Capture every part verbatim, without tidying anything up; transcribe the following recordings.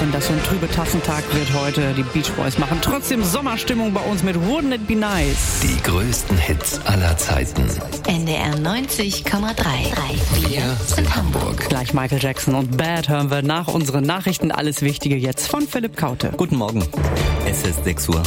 wenn das so ein trübe Tassentag wird heute. Die Beach Boys machen trotzdem Sommerstimmung bei uns mit Wouldn't It Be Nice. Die größten Hits aller Zeiten. N D R neunzig Komma drei. Wir sind Hamburg. Gleich Michael Jackson und Bad hören wir nach unseren Nachrichten. Alles Wichtige jetzt von Philipp Kaute. Guten Morgen. Es ist sechs Uhr.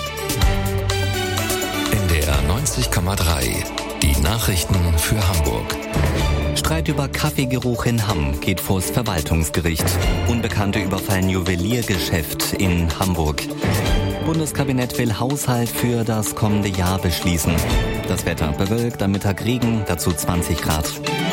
N D R neunzig Komma drei. Die Nachrichten für Hamburg. Streit über Kaffeegeruch in Hamm geht vors Verwaltungsgericht. Unbekannte überfallen Juweliergeschäft in Hamburg. Bundeskabinett will Haushalt für das kommende Jahr beschließen. Das Wetter bewölkt, am Mittag Regen, dazu zwanzig Grad.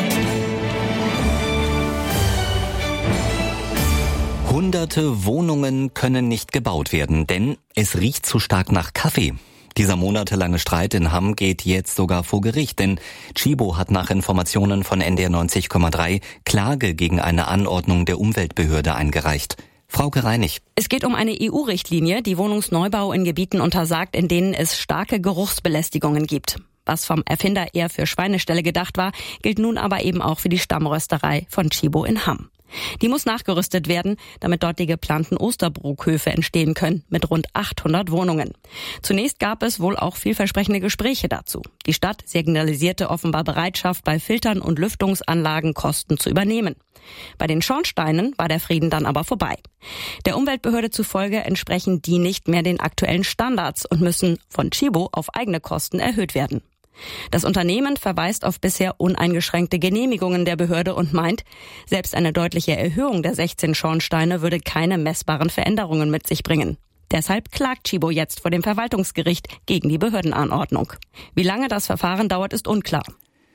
Hunderte Wohnungen können nicht gebaut werden, denn es riecht zu stark nach Kaffee. Dieser monatelange Streit in Hamm geht jetzt sogar vor Gericht, denn Tchibo hat nach Informationen von N D R neunzig Komma drei Klage gegen eine Anordnung der Umweltbehörde eingereicht. Frauke Reinig. Es geht um eine E U-Richtlinie, die Wohnungsneubau in Gebieten untersagt, in denen es starke Geruchsbelästigungen gibt. Was vom Erfinder eher für Schweineställe gedacht war, gilt nun aber eben auch für die Stammrösterei von Tchibo in Hamm. Die muss nachgerüstet werden, damit dort die geplanten Osterbruckhöfe entstehen können, mit rund achthundert Wohnungen. Zunächst gab es wohl auch vielversprechende Gespräche dazu. Die Stadt signalisierte offenbar Bereitschaft, bei Filtern und Lüftungsanlagen Kosten zu übernehmen. Bei den Schornsteinen war der Frieden dann aber vorbei. Der Umweltbehörde zufolge entsprechen die nicht mehr den aktuellen Standards und müssen von Tchibo auf eigene Kosten erhöht werden. Das Unternehmen verweist auf bisher uneingeschränkte Genehmigungen der Behörde und meint, selbst eine deutliche Erhöhung der sechzehn Schornsteine würde keine messbaren Veränderungen mit sich bringen. Deshalb klagt Tchibo jetzt vor dem Verwaltungsgericht gegen die Behördenanordnung. Wie lange das Verfahren dauert, ist unklar.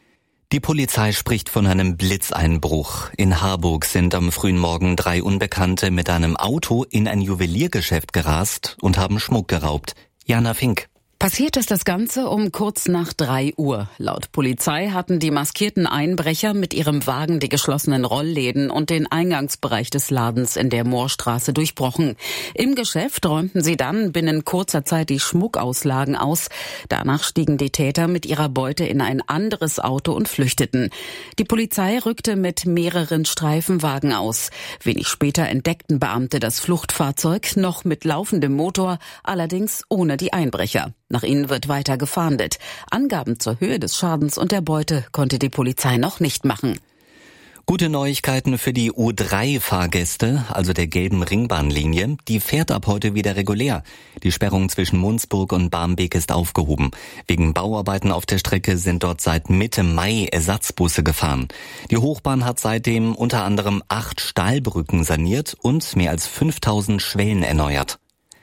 Die Polizei spricht von einem Blitzeinbruch. In Harburg sind am frühen Morgen drei Unbekannte mit einem Auto in ein Juweliergeschäft gerast und haben Schmuck geraubt. Jana Fink. Passiert ist das Ganze um kurz nach drei Uhr. Laut Polizei hatten die maskierten Einbrecher mit ihrem Wagen die geschlossenen Rollläden und den Eingangsbereich des Ladens in der Moorstraße durchbrochen. Im Geschäft räumten sie dann binnen kurzer Zeit die Schmuckauslagen aus. Danach stiegen die Täter mit ihrer Beute in ein anderes Auto und flüchteten. Die Polizei rückte mit mehreren Streifenwagen aus. Wenig später entdeckten Beamte das Fluchtfahrzeug, noch mit laufendem Motor, allerdings ohne die Einbrecher. Nach ihnen wird weiter gefahndet. Angaben zur Höhe des Schadens und der Beute konnte die Polizei noch nicht machen. Gute Neuigkeiten für die U drei Fahrgäste, also der gelben Ringbahnlinie. Die fährt ab heute wieder regulär. Die Sperrung zwischen Mundsburg und Barmbek ist aufgehoben. Wegen Bauarbeiten auf der Strecke sind dort seit Mitte Mai Ersatzbusse gefahren. Die Hochbahn hat seitdem unter anderem acht Stahlbrücken saniert und mehr als fünftausend Schwellen erneuert.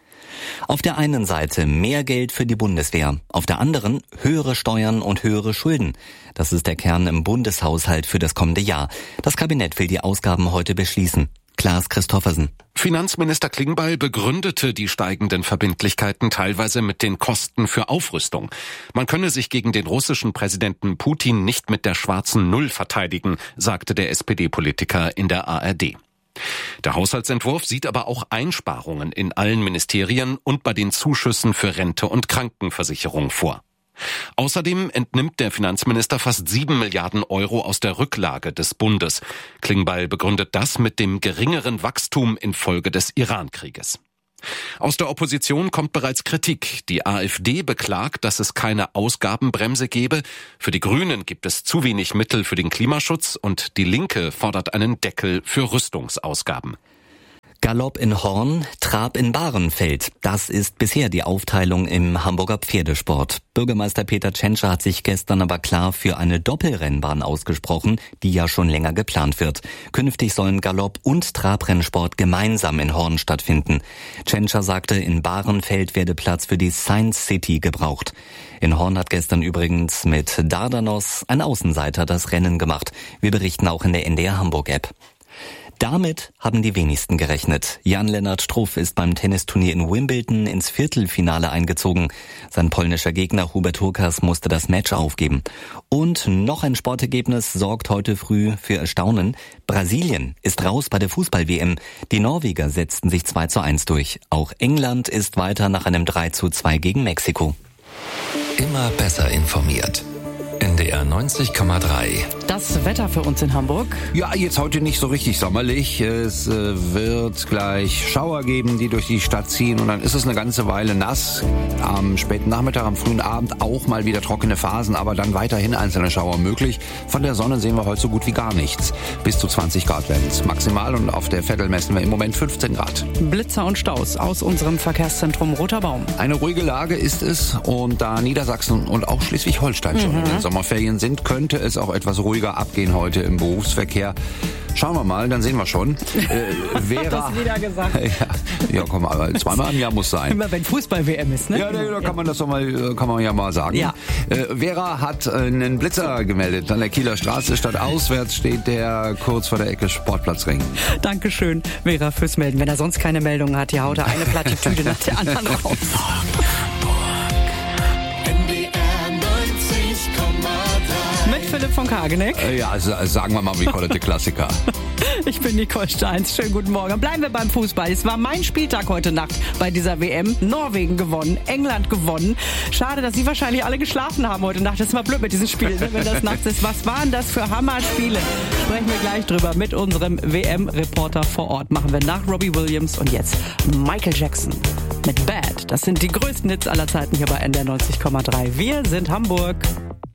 Auf der einen Seite mehr Geld für die Bundeswehr, auf der anderen höhere Steuern und höhere Schulden. Das ist der Kern im Bundeshaushalt für das kommende Jahr. Das Kabinett will die Ausgaben heute beschließen. Klaas Christoffersen. Finanzminister Klingbeil begründete die steigenden Verbindlichkeiten teilweise mit den Kosten für Aufrüstung. Man könne sich gegen den russischen Präsidenten Putin nicht mit der schwarzen Null verteidigen, sagte der S P D-Politiker in der A R D. Der Haushaltsentwurf sieht aber auch Einsparungen in allen Ministerien und bei den Zuschüssen für Rente und Krankenversicherung vor. Außerdem entnimmt der Finanzminister fast sieben Milliarden Euro aus der Rücklage des Bundes. Klingbeil begründet das mit dem geringeren Wachstum infolge des Iran-Krieges. Aus der Opposition kommt bereits Kritik. Die AfD beklagt, dass es keine Ausgabenbremse gebe. Für die Grünen gibt es zu wenig Mittel für den Klimaschutz und die Linke fordert einen Deckel für Rüstungsausgaben. Galopp in Horn, Trab in Bahrenfeld. Das ist bisher die Aufteilung im Hamburger Pferdesport. Bürgermeister Peter Tschentscher hat sich gestern aber klar für eine Doppelrennbahn ausgesprochen, die ja schon länger geplant wird. Künftig sollen Galopp- und Trabrennsport gemeinsam in Horn stattfinden. Tschentscher sagte, in Bahrenfeld werde Platz für die Science City gebraucht. In Horn hat gestern übrigens mit Dardanos ein Außenseiter das Rennen gemacht. Wir berichten auch in der N D R Hamburg-App. Damit haben die wenigsten gerechnet. Jan-Lennart Struff ist beim Tennisturnier in Wimbledon ins Viertelfinale eingezogen. Sein polnischer Gegner Hubert Hurkacz musste das Match aufgeben. Und noch ein Sportergebnis sorgt heute früh für Erstaunen. Brasilien ist raus bei der Fußball-W M. Die Norweger setzten sich zwei zu eins durch. Auch England ist weiter nach einem drei zu zwei gegen Mexiko. Immer besser informiert. N D R neunzig Komma drei Das Wetter für uns in Hamburg. Ja, jetzt heute nicht so richtig sommerlich. Es äh, wird gleich Schauer geben, die durch die Stadt ziehen. Und dann ist es eine ganze Weile nass. Am späten Nachmittag, am frühen Abend auch mal wieder trockene Phasen, aber dann weiterhin einzelne Schauer möglich. Von der Sonne sehen wir heute so gut wie gar nichts. Bis zu zwanzig Grad werden es maximal und auf der Vettel messen wir im Moment fünfzehn Grad. Blitzer und Staus aus unserem Verkehrszentrum Roter Baum. Eine ruhige Lage ist es und da Niedersachsen und auch Schleswig-Holstein schon mhm. in den Sommerferien sind, könnte es auch etwas ruhiger abgehen heute im Berufsverkehr. Schauen wir mal, dann sehen wir schon. Äh, Vera, das wieder gesagt. Ja, ja, komm mal, zweimal im Jahr muss sein. Immer wenn Fußball-W M ist, ne? Ja, da kann man das doch mal, kann man ja mal sagen. Ja. Äh, Vera hat einen Blitzer gemeldet an der Kieler Straße. Statt auswärts steht der kurz vor der Ecke Sportplatzring. Dankeschön, Vera, fürs Melden. Wenn er sonst keine Meldungen hat, hier haut er eine Plattitüde nach der anderen raus. Mit Philipp von Kageneck. Ja, also sagen wir mal wie Kollete Klassiker. Ich bin Nicole Steins. Schönen guten Morgen. Bleiben wir beim Fußball. Es war mein Spieltag heute Nacht bei dieser W M. Norwegen gewonnen, England gewonnen. Schade, dass Sie wahrscheinlich alle geschlafen haben heute Nacht. Das ist mal blöd mit diesen Spielen, ne, wenn das nachts ist. Was waren das für Hammerspiele? Sprechen wir gleich drüber mit unserem W M-Reporter vor Ort. Machen wir nach Robbie Williams und jetzt Michael Jackson mit Bad. Das sind die größten Hits aller Zeiten hier bei N D R neunzig Komma drei. Wir sind Hamburg.